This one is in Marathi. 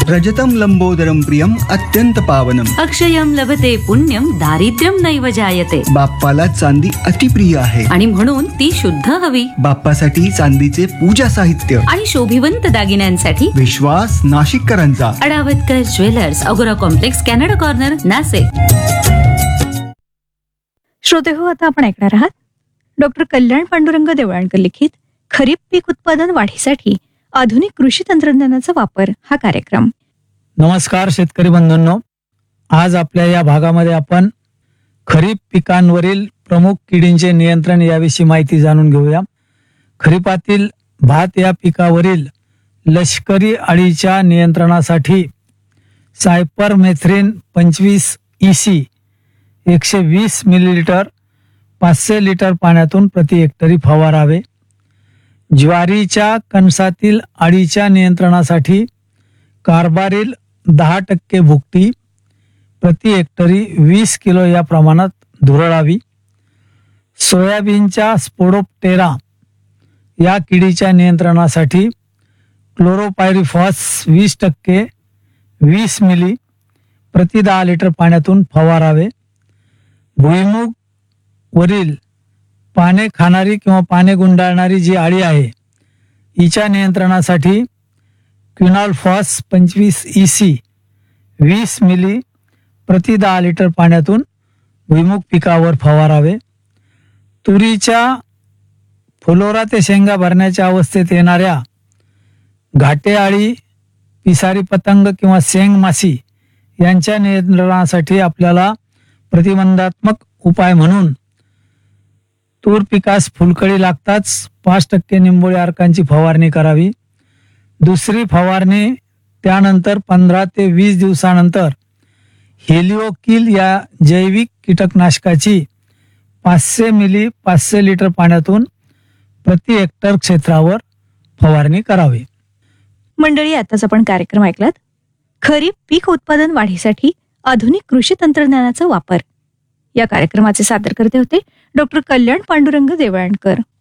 रजतं लंबोदरं प्रियम अत्यंत पावनम. अक्षयम लभते पुण्यम दारिद्र्यम नैव जायते. बाप्पाला चांदी अतिप्रिय आहे आणि म्हणून ती शुद्ध हवी. बाप्पासाठी चांदीचे पूजा साहित्य आणि शोभिवंत दागिन्यांसाठी विश्वास नाशिककरांचा. अडावतकर ज्वेलर्स, अगोरा कॉम्प्लेक्स, कॅनडा कॉर्नर, नाशिक. श्रोते हो, आता आपण ऐकणार आहात डॉक्टर कल्याण पांडुरंग देवळाणकर लिखित खरीप पीक उत्पादन वाढीसाठी आधुनिक कृषी तंत्रज्ञानाचा वापर हा कार्यक्रम. नमस्कार शेतकरी बंधूंनो, आज आपल्या या भागामध्ये आपण खरीप पिकांवरील प्रमुख किडींचे नियंत्रण याविषयी माहिती जाणून घेऊया. खरीपातील भात या पिकावरील लष्करी अळीच्या नियंत्रणासाठी सायपरमेथ्रिन 25 EC 120 मिलीलिटर 500 लिटर पाण्यातून प्रति हेक्टरी फवारावे. ज्वारीच्या कणसातील अळीच्या नियंत्रणासाठी कार्बारिल 10% भुकटी प्रति हेक्टरी 20 किलो या प्रमाणात धुरळावी. सोयाबीनच्या स्पोडोप्टेरा या किडीच्या नियंत्रणासाठी क्लोरोपायरिफॉस 20% 20 मिली प्रति 10 लिटर पाण्यातून फवारावे. भुईमुग वरील पाने खाणारी किंवा पाने गुंडाळणारी जी अळी आहे हिच्या नियंत्रणासाठी क्विनॉलफॉस 25 EC 20 मिली प्रति 10 लिटर पाण्यातून भुईमुग पिकावर फवारावे. तुरीच्या फुलोरा ते शेंगा भरण्याच्या अवस्थेत येणाऱ्या घाटे अळी, पिसारी पतंग किंवा शेंग माशी यांच्या नियंत्रणासाठी आपल्याला प्रतिबंधात्मक उपाय म्हणून तूर पिकास फुलकळी लागताच 5% निंबोळी अर्कांची फवारणी करावी. दुसरी फवारणी त्यानंतर 15 ते 20 दिवसानंतर हेलिओकिल या जैविक कीटकनाशकाची 500 मिली 500 लिटर पाण्यातून प्रति हेक्टर क्षेत्रावर फवारणी करावी. मंडळी, आताच आपण कार्यक्रम ऐकलात खरीप पीक उत्पादन वाढीसाठी आधुनिक कृषी तंत्रज्ञानाचा वापर. या कार्यक्रमाचे सादरकर्ते होते डॉक्टर कल्याण पांडुरंग देवळाणकर.